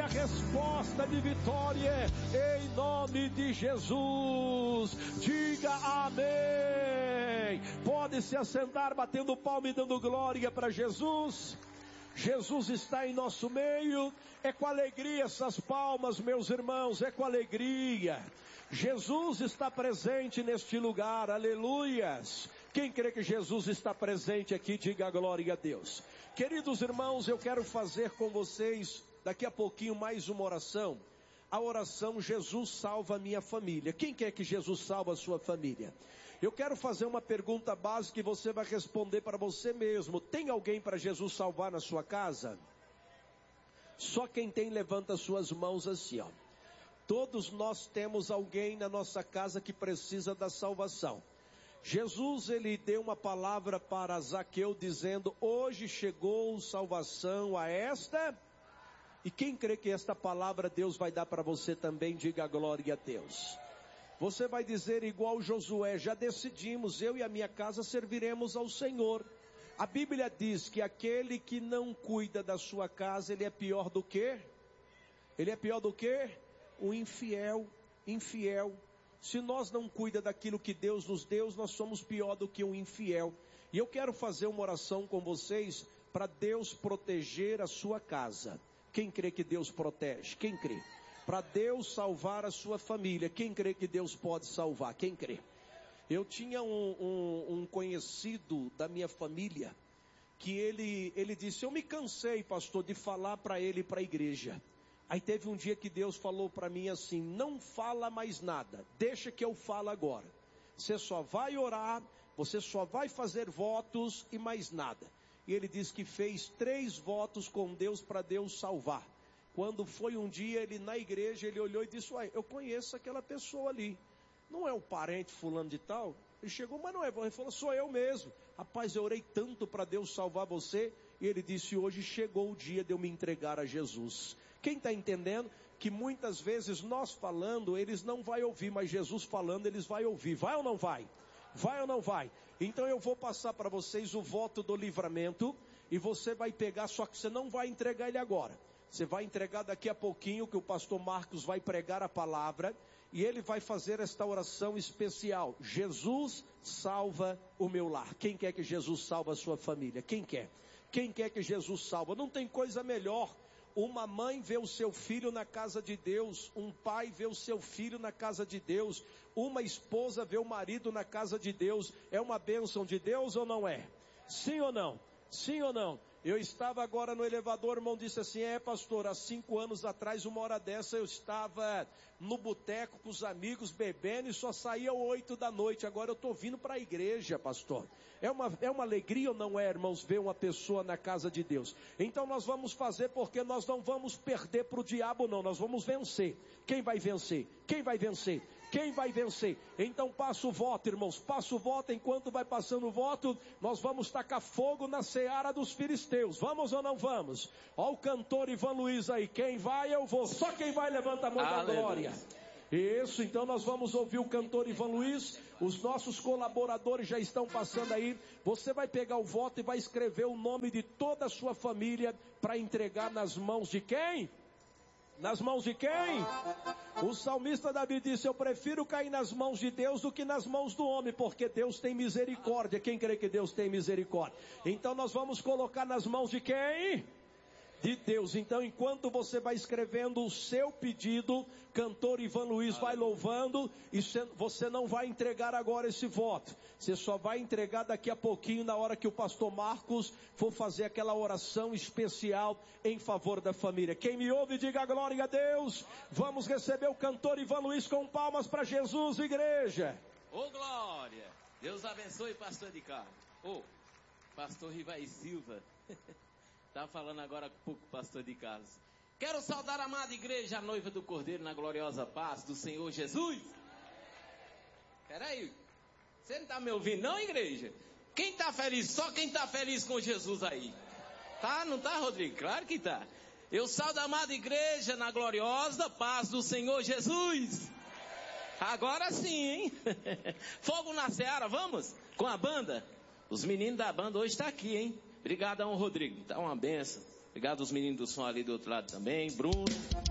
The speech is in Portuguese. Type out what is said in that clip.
a resposta de vitória em nome de Jesus. Diga amém. Pode se assentar batendo palma e dando glória para Jesus. Jesus está em nosso meio. É com alegria essas palmas, meus irmãos, é com alegria. Jesus está presente neste lugar, aleluias. Quem crê que Jesus está presente aqui, diga glória a Deus. Queridos irmãos, eu quero fazer com vocês, daqui a pouquinho, mais uma oração. A oração Jesus salva a minha família. Quem quer que Jesus salve a sua família? Eu quero fazer uma pergunta básica e você vai responder para você mesmo. Tem alguém para Jesus salvar na sua casa? Só quem tem levanta suas mãos assim, ó. Todos nós temos alguém na nossa casa que precisa da salvação. Jesus, ele deu uma palavra para Zaqueu dizendo: hoje chegou salvação a esta. E quem crê que esta palavra Deus vai dar para você também, diga glória a Deus. Você vai dizer igual Josué: já decidimos, eu e a minha casa serviremos ao Senhor. A Bíblia diz que aquele que não cuida da sua casa, ele é pior do que? Ele é pior do que? O infiel. Se nós não cuidamos daquilo que Deus nos deu, nós somos pior do que um infiel. E eu quero fazer uma oração com vocês para Deus proteger a sua casa. Quem crê que Deus protege? Quem crê? Para Deus salvar a sua família. Quem crê que Deus pode salvar? Quem crê? Eu tinha um conhecido da minha família que ele disse: eu me cansei, pastor, de falar para ele e para a igreja. Aí teve um dia que Deus falou para mim assim: não fala mais nada, deixa que eu falo agora. Você só vai orar, você só vai fazer votos e mais nada. E ele disse que fez 3 votos com Deus para Deus salvar. Quando foi um dia, ele na igreja, ele olhou e disse: uai, eu conheço aquela pessoa ali. Não é o parente fulano de tal? Ele chegou, mas não é. Ele falou: sou eu mesmo. Rapaz, eu orei tanto para Deus salvar você. E ele disse: hoje chegou o dia de eu me entregar a Jesus. Quem está entendendo que muitas vezes nós falando, eles não vão ouvir, mas Jesus falando, eles vão ouvir. Vai ou não vai? Vai ou não vai? Então eu vou passar para vocês o voto do livramento. E você vai pegar, só que você não vai entregar ele agora. Você vai entregar daqui a pouquinho, que o pastor Marcos vai pregar a palavra. E ele vai fazer esta oração especial: Jesus salva o meu lar. Quem quer que Jesus salve a sua família? Quem quer? Quem quer que Jesus salva? Não tem coisa melhor. Uma mãe vê o seu filho na casa de Deus. Um pai vê o seu filho na casa de Deus. Uma esposa vê o marido na casa de Deus. É uma bênção de Deus ou não é? Sim ou não? Sim ou não? Eu estava agora no elevador, o irmão disse assim: pastor, há 5 anos atrás, uma hora dessa, eu estava no boteco com os amigos bebendo e só saía 8 da noite, agora eu estou vindo para a igreja, pastor. É uma alegria ou não é, irmãos, ver uma pessoa na casa de Deus? Então nós vamos fazer, porque nós não vamos perder para o diabo não, nós vamos vencer. Quem vai vencer? Quem vai vencer? Quem vai vencer? Então passa o voto, irmãos, passa o voto. Enquanto vai passando o voto, nós vamos tacar fogo na seara dos filisteus. Vamos ou não vamos? Ó o cantor Ivan Luiz aí: quem vai eu vou. Só quem vai levanta a mão da glória. Isso, então nós vamos ouvir o cantor Ivan Luiz. Os nossos colaboradores já estão passando aí. Você vai pegar o voto e vai escrever o nome de toda a sua família para entregar nas mãos de quem? Nas mãos de quem? O salmista Davi disse: eu prefiro cair nas mãos de Deus do que nas mãos do homem, porque Deus tem misericórdia. Quem crê que Deus tem misericórdia? Então nós vamos colocar nas mãos de quem? De Deus. Então enquanto você vai escrevendo o seu pedido, cantor Ivan Luiz vai louvando, e você não vai entregar agora esse voto, você só vai entregar daqui a pouquinho, na hora que o pastor Marcos for fazer aquela oração especial em favor da família. Quem me ouve, diga glória a Deus. Vamos receber o cantor Ivan Luiz com palmas para Jesus, igreja. Ô glória, Deus abençoe, pastor de Carlos. Pastor Rivai Silva. Estava falando agora há pouco, pastor de Carlos. Quero saudar a amada igreja, a noiva do Cordeiro, na gloriosa paz do Senhor Jesus. Peraí, você não está me ouvindo não, igreja? Quem está feliz? Só quem está feliz com Jesus aí. Tá, não tá, Rodrigo? Claro que tá. Eu saudo a amada igreja na gloriosa paz do Senhor Jesus. Agora sim, hein? Fogo na seara, vamos? Com a banda? Os meninos da banda hoje estão aqui, hein? Obrigadão, Rodrigo. Tá uma benção. Obrigado aos meninos do som ali do outro lado também. Bruno.